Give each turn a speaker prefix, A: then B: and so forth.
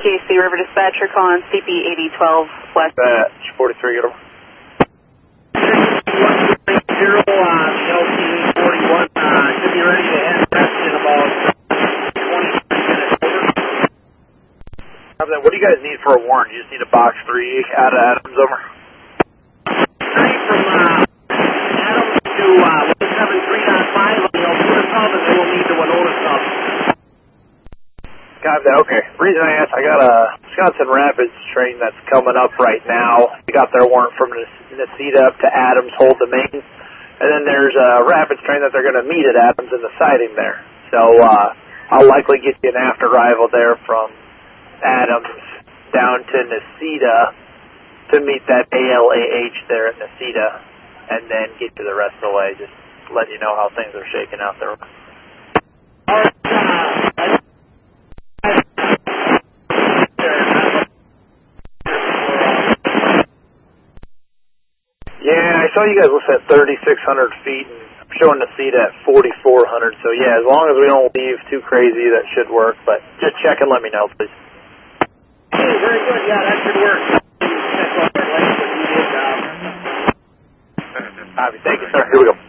A: KC River Dispatch, you're calling CP 8012 West.
B: 43, get over.
C: 130 on the LTE 41, should be ready to head west in about 20 minutes, over.
B: What do you guys need for a warrant? You just need a box 3 out of Adams, over.
C: 3 from Adams to 173.5 on the Alberta sub, and then we'll need the Winona sub.
B: Got that, okay. Reason I asked, I got a Wisconsin Rapids train that's coming up right now. They got their warrant from Necedah up to Adams, hold the main. And then there's a Rapids train that they're going to meet at Adams in the siding there. So I'll likely get you an after arrival there from Adams down to Necedah to meet that ALAH there at Necedah, and then get you the rest of the way. Just let you know how things are shaking out there. Yeah, I saw you guys list at 3,600 feet, and I'm showing Necedah at 4,400. So yeah, as long as we don't leave too crazy, that should work. But just check and let me know, please.
C: Hey, very good. Yeah, that should work.
B: Thank you, sir. Here we go.